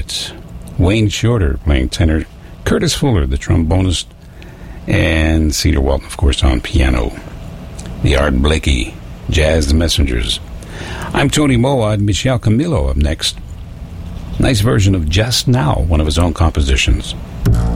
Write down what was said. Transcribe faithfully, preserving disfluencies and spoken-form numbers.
Street. Wayne Shorter playing tenor. Curtis Fuller, the trombonist. And Cedar Walton, of course, on piano. The Art Blakey, Jazz the Messengers. I'm Tony Moad. Michel Camilo up next. Nice version of Just Now, one of his own compositions.